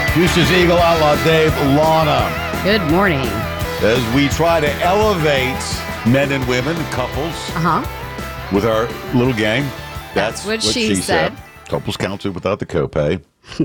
Houston's Eagle Outlaw Dave Lana. Good morning. As we try to elevate men and women, couples, with our little game. That's what she said. Couples counselor without the copay.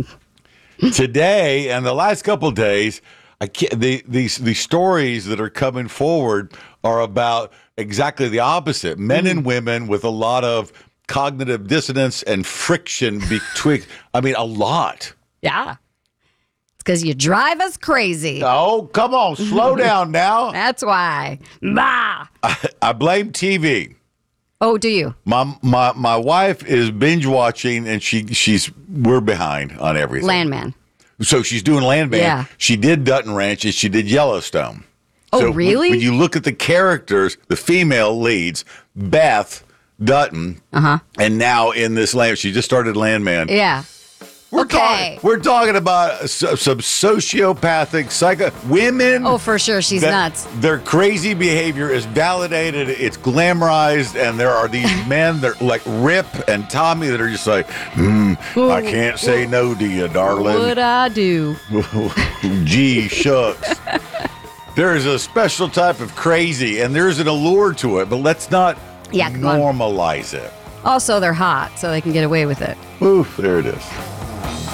Today and the last couple of days, these stories that are coming forward are about exactly the opposite. Men and women with a lot of cognitive dissonance and friction between, a lot. Yeah. It's because you drive us crazy. Oh, come on, slow down now. That's why. Bah. I blame TV. Oh, do you? My wife is binge watching, and we're behind on everything. Landman. So she's doing Landman. Yeah. She did Dutton Ranch, and she did Yellowstone. Oh, so really? When you look at the characters, the female leads, Beth Dutton, and now in this land, she just started Landman. Yeah. We're talking about some sociopathic women. Oh, for sure. She's nuts. Their crazy behavior is validated. It's glamorized. And there are these men that like Rip and Tommy that are just like, I can't say no to you, darling. What I do? Gee, shucks. There is a special type of crazy, and there's an allure to it, but let's not normalize it. Also, they're hot, so they can get away with it. Oof, there it is.